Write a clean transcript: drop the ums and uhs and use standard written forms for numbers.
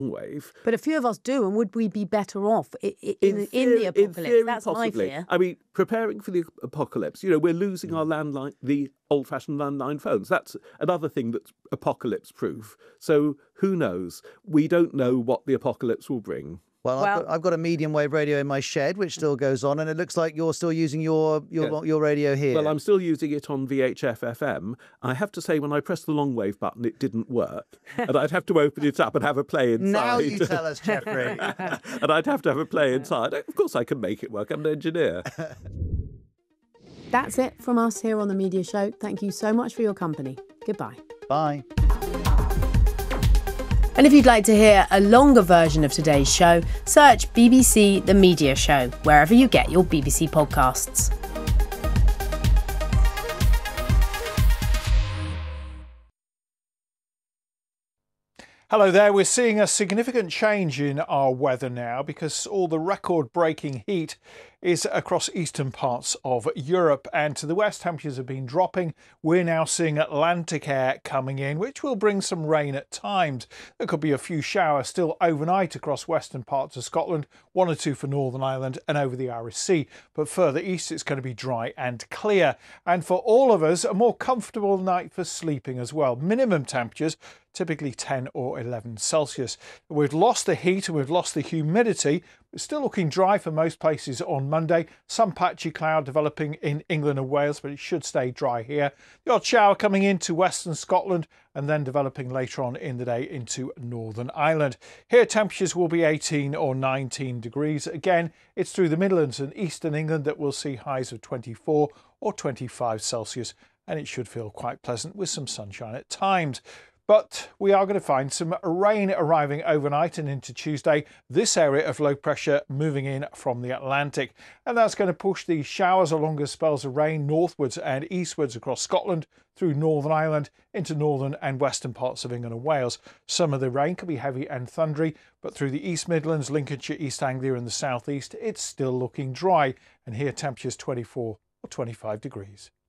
wave. But a few of us do, and would we be better off in the apocalypse? In theory, That's possibly. my fear. I mean, preparing for the apocalypse, we're losing our landline, the old-fashioned landline phones. That's another thing that's apocalypse-proof. So who knows? We don't know what the apocalypse will bring. Well, I've got a medium wave radio in my shed, which still goes on, and it looks like you're still using your radio here. Well, I'm still using it on VHF FM. I have to say, when I pressed the long wave button, it didn't work, and I'd have to open it up and have a play inside. Now you tell us, Jeffrey. And I'd have to have a play inside. Of course, I can make it work. I'm an engineer. That's it from us here on The Media Show. Thank you so much for your company. Goodbye. Bye. And if you'd like to hear a longer version of today's show, search BBC The Media Show, wherever you get your BBC podcasts. Hello there. We're seeing a significant change in our weather now because all the record-breaking heat is across eastern parts of Europe, and to the west temperatures have been dropping. We're now seeing Atlantic air coming in, which will bring some rain at times. There could be a few showers still overnight across western parts of Scotland, 1 or 2 for Northern Ireland and over the Irish Sea, but further east it's going to be dry and clear, and for all of us a more comfortable night for sleeping as well. Minimum temperatures typically 10 or 11 Celsius. We've lost the heat and we've lost the humidity. It's still looking dry for most places on Monday. Some patchy cloud developing in England and Wales, but it should stay dry here. The odd shower coming into western Scotland and then developing later on in the day into Northern Ireland. Here temperatures will be 18 or 19 degrees. Again, it's through the Midlands and eastern England that we'll see highs of 24 or 25 Celsius, and it should feel quite pleasant with some sunshine at times. But we are going to find some rain arriving overnight and into Tuesday. This area of low pressure moving in from the Atlantic. And that's going to push these showers or longer spells of rain northwards and eastwards across Scotland, through Northern Ireland, into northern and western parts of England and Wales. Some of the rain can be heavy and thundery, but through the East Midlands, Lincolnshire, East Anglia and the southeast, it's still looking dry. And here temperatures 24 or 25 degrees.